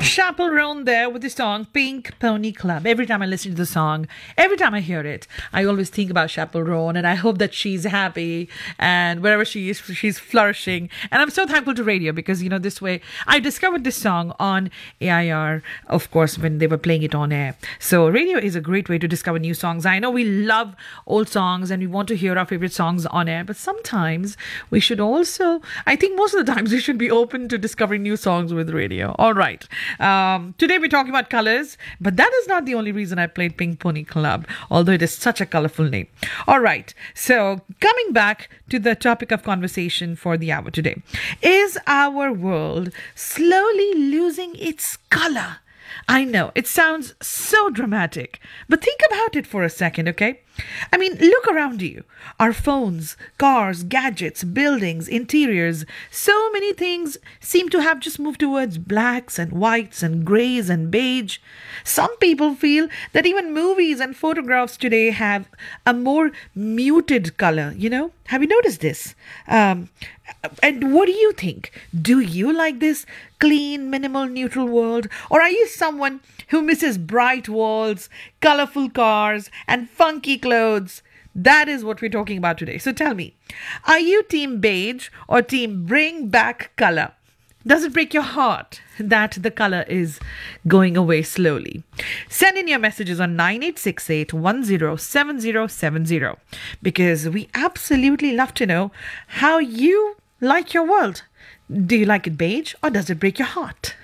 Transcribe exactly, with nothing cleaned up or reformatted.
Chappell Roan there with the song Pink Pony Club. Every time I listen to the song, every time I hear it, I always think about Chappell Roan, and I hope that she's happy and wherever she is, she's flourishing. And I'm so thankful to radio because, you know, this way I discovered this song on A I R, of course, when they were playing it on air. So radio is a great way to discover new songs. I know we love old songs and we want to hear our favorite songs on air, but sometimes we should also, I think most of the times we should be open to discovering new songs with radio. All right. Um, today we're talking about colors, but that is not the only reason I played Pink Pony Club, although it is such a colorful name. All right, so coming back to the topic of conversation for the hour today. Is our world slowly losing its color? I know, it sounds so dramatic, but think about it for a second, okay? I mean, look around you. Our phones, cars, gadgets, buildings, interiors, so many things seem to have just moved towards blacks and whites and grays and beige. Some people feel that even movies and photographs today have a more muted color, you know? Have you noticed this? Um, and what do you think? Do you like this clean, minimal, neutral world? Or are you someone who misses bright walls, colorful cars, and funky clothes? That is what we're talking about today. So tell me, are you team beige or team bring back color? Does it break your heart that the color is going away slowly? Send in your messages on nine eight six eight, one zero seven zero seven zero because we absolutely love to know how you like your world. Do you like it beige or does it break your heart?